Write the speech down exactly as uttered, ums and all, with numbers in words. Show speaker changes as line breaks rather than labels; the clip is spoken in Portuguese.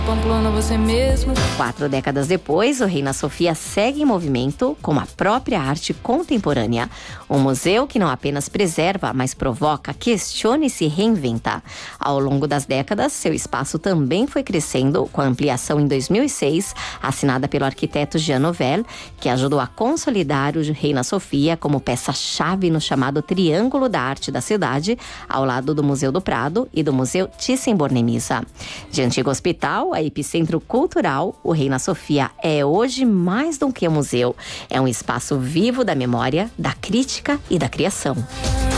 Pamplona, você mesmo.
Quatro décadas depois, o Reina Sofia segue em movimento com a própria arte contemporânea. Um museu que não apenas preserva, mas provoca, questiona e se reinventa. Ao longo das décadas, seu espaço também foi crescendo, com a ampliação em dois mil e seis, assinada pelo arquiteto Jean Nouvel, que ajudou a consolidar o Reina Sofia como peça-chave no chamado Triângulo da Arte da cidade, ao lado do Museu do Prado e do Museu Thyssen-Bornemisza. De antigo hospital a epicentro cultural, o Reina Sofia é hoje mais do que um museu. É um espaço vivo da memória, da crítica e da criação.